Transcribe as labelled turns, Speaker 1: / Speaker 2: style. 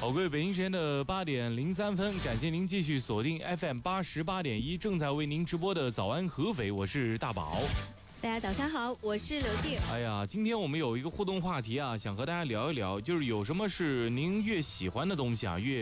Speaker 1: 好，各位，北京时间的8:03，感谢您继续锁定 FM 88.1，正在为您直播的早安合肥，我是大宝。
Speaker 2: 大家早上好，我是刘静。
Speaker 1: 哎呀，今天我们有一个互动话题啊，想和大家聊一聊，就是有什么是您越喜欢的东西啊，越